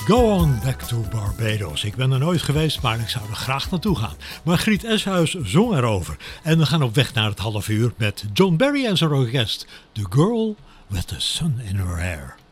Go on back to Barbados. Ik ben er nooit geweest, maar ik zou er graag naartoe gaan. Margriet Eshuis zong erover. En we gaan op weg naar het half uur met John Barry en zijn orkest. The Girl with the Sun in Her Hair.